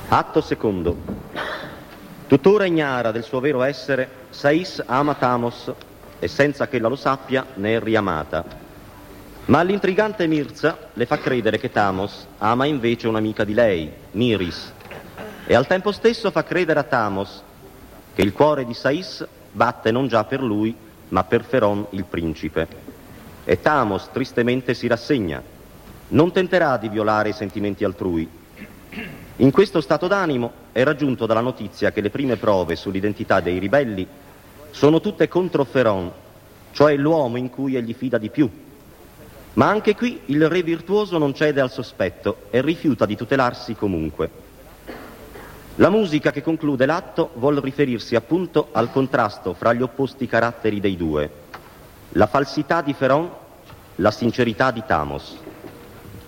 Atto secondo. Tuttora ignara del suo vero essere, Sais ama Thamos e senza che ella lo sappia ne è riamata. Ma l'intrigante Mirza le fa credere che Thamos ama invece un'amica di lei, Miris, e al tempo stesso fa credere a Thamos che il cuore di Sais batte non già per lui, ma per Feron il principe. E Thamos tristemente si rassegna, non tenterà di violare i sentimenti altrui. In questo stato d'animo è raggiunto dalla notizia che le prime prove sull'identità dei ribelli sono tutte contro Feron, cioè l'uomo in cui egli fida di più. Ma anche qui il re virtuoso non cede al sospetto e rifiuta di tutelarsi comunque. La musica che conclude l'atto vuol riferirsi appunto al contrasto fra gli opposti caratteri dei due, la falsità di Feron, la sincerità di Thamos.